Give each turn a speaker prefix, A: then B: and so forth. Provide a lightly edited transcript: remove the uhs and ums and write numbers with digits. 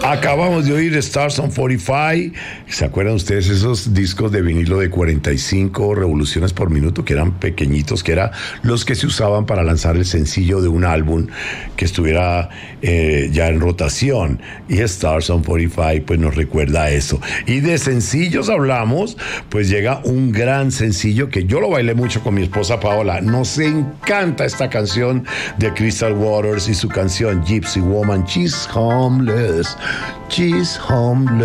A: Acabamos de oír Stars on 45. ¿Se acuerdan ustedes esos discos de vinilo de 45 revoluciones por minuto que eran pequeñitos, que eran los que se usaban para lanzar el sencillo de un álbum que estuviera ya en rotación? Y Stars on 45 pues nos recuerda a eso. Y de sencillos hablamos, pues llega un gran sencillo que yo lo bailé mucho con mi esposa Paola. Nos encanta esta canción de Crystal Waters y su canción Gypsy Woman. She's homeless. She's homeless.